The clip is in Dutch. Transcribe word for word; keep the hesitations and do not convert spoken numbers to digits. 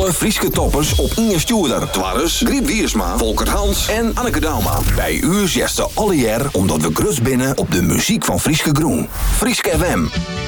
Alle Frieske toppers op Inge Stuurder. Twarres, Griet Wiersma, Volker Hans en Anneke Dauma. Bij u zesde alle jaar omdat we grut binnen op de muziek van Frieske Groen. Frieske F M.